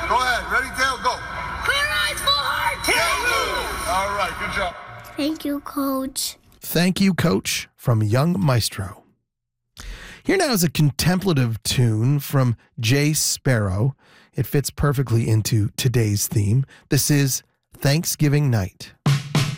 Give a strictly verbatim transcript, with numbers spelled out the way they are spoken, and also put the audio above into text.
Go ahead. Ready, tail, go. Clear eyes, full heart. Tail. All right, good job. Thank you, Coach. Thank you, Coach, from Young Maestro. Here now is a contemplative tune from Jay Sparrow. It fits perfectly into today's theme. This is Thanksgiving Night.